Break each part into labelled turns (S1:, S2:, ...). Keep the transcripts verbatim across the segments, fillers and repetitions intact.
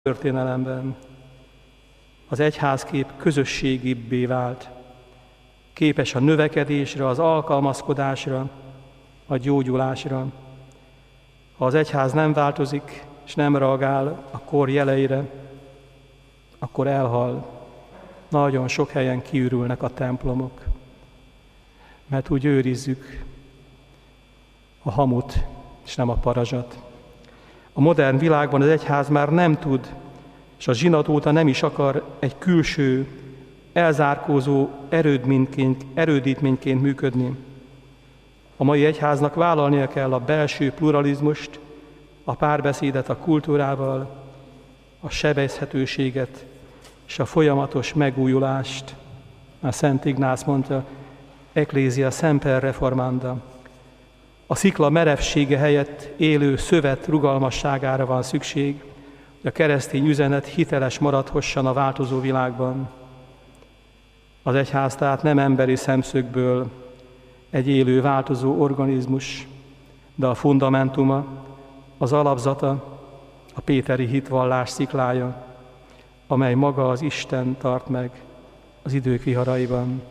S1: történelemben. Az egyházkép közösségibbé vált, képes a növekedésre, az alkalmazkodásra, a gyógyulásra. Ha az egyház nem változik, és nem reagál a kor jeleire, akkor elhal. Nagyon sok helyen kiürülnek a templomok, mert úgy őrizzük a hamut, és nem a parazsat. A modern világban az egyház már nem tud, és a zsinat óta nem is akar egy külső, elzárkózó erődményként, erődítményként működni. A mai egyháznak vállalnia kell a belső pluralizmust, a párbeszédet a kultúrával, a sebezhetőséget és a folyamatos megújulást. A Szent Ignác mondta, Ecclesia semper reformanda. A szikla merevsége helyett élő szövet rugalmasságára van szükség, hogy a keresztény üzenet hiteles maradhasson a változó világban. Az egyház tehát nem emberi szemszögből egy élő, változó organizmus, de a fundamentuma, az alapzata, a péteri hitvallás sziklája, amely maga az Isten tart meg az idők viharaiban.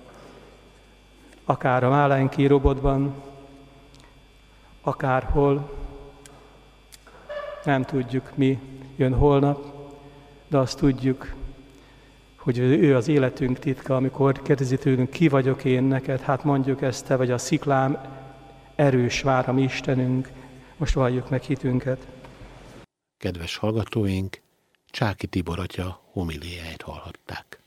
S1: Akár a Málenki robotban, akárhol, nem tudjuk, mi jön holnap, de azt tudjuk, hogy ő az életünk titka, amikor kérdezi tőlünk, ki vagyok én neked, hát mondjuk ezt, te vagy a sziklám, erős vár a mi Istenünk, most valljuk meg hitünket.
S2: Kedves hallgatóink, Csáky Tibor atya homiliáját hallhatták.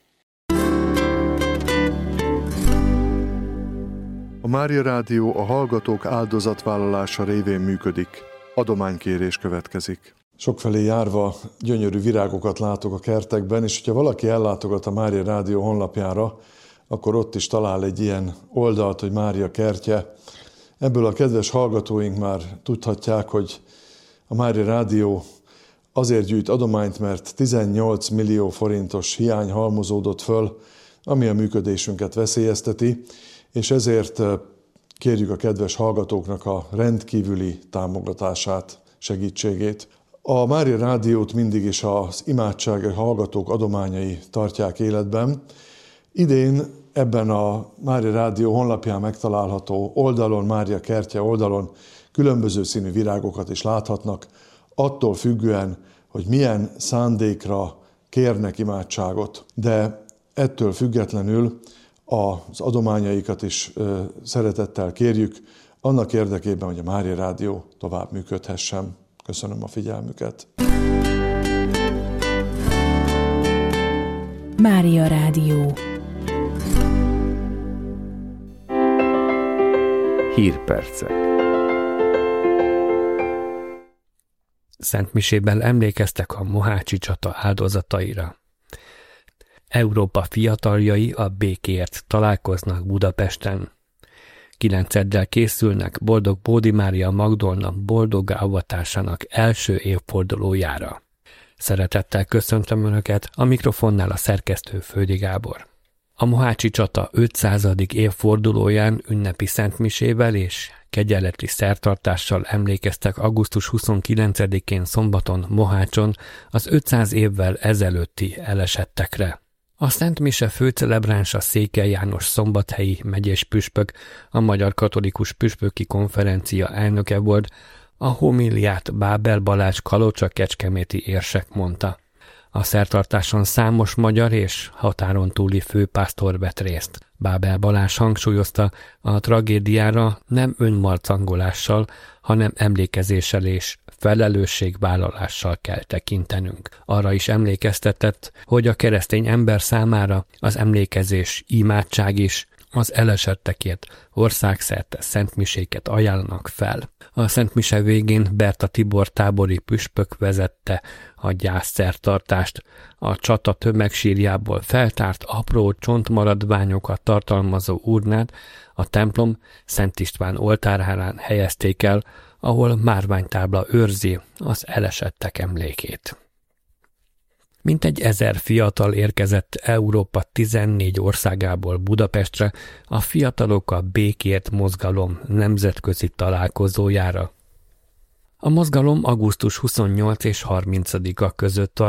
S3: A Mária Rádió a hallgatók áldozatvállalása révén működik. Adománykérés következik. Sokfelé járva gyönyörű virágokat látok a kertekben, és hogyha valaki ellátogat a Mária Rádió honlapjára, akkor ott is talál egy ilyen oldalt, hogy Mária kertje. Ebből a kedves hallgatóink már tudhatják, hogy a Mária Rádió azért gyűjt adományt, mert tizennyolc millió forintos hiány halmozódott föl, ami a működésünket veszélyezteti, és ezért kérjük a kedves hallgatóknak a rendkívüli támogatását, segítségét. A Mária Rádiót mindig is az imádsági hallgatók adományai tartják életben. Idén ebben a Mária Rádió honlapján megtalálható oldalon, Mária kertje oldalon különböző színű virágokat is láthatnak, attól függően, hogy milyen szándékra kérnek imádságot. De ettől függetlenül az adományaikat is szeretettel kérjük, annak érdekében, hogy a Mária Rádió tovább működhessen. Köszönöm a figyelmüket.
S4: Mária Rádió.
S5: Hírpercek.
S6: Szentmisében emlékeztek a mohácsi csata áldozataira. Európa fiataljai a békéért találkoznak Budapesten. Kilenceddel készülnek Boldog Bódi Mária Magdolna boldoggá avatásának első évfordulójára. Szeretettel köszöntöm Önöket, a mikrofonnál a szerkesztő Földi Gábor. A mohácsi csata ötszázadik évfordulóján ünnepi szentmisével és kegyeleti szertartással emlékeztek augusztus huszonkilencedikén szombaton Mohácson az ötszáz évvel ezelőtti elesettekre. A Szent Mise főcelebránsa Székely János szombathelyi megyés püspök, a Magyar Katolikus Püspöki Konferencia elnöke volt, a homiliát Bábel Balázs kalocsa-kecskeméti érsek mondta. A szertartáson számos magyar és határon túli főpásztor vett részt. Bábel Balázs hangsúlyozta, a tragédiára nem önmarcangolással, hanem emlékezéssel és felelősségvállalással kell tekintenünk. Arra is emlékeztetett, hogy a keresztény ember számára az emlékezés imádság is, az elesettekért országszerte szentmiséket ajánlanak fel. A szentmise végén Berta Tibor tábori püspök vezette a gyászszertartást. A csata tömegsírjából feltárt apró csontmaradványokat tartalmazó urnát a templom Szent István oltárhálán helyezték el, ahol márványtábla őrzi az elesettek emlékét. Mintegy ezer fiatal érkezett Európa tizennégy országából Budapestre a Fiatalok a Békért Mozgalom nemzetközi találkozójára. A mozgalom augusztus huszonnyolcadika és harmincadika között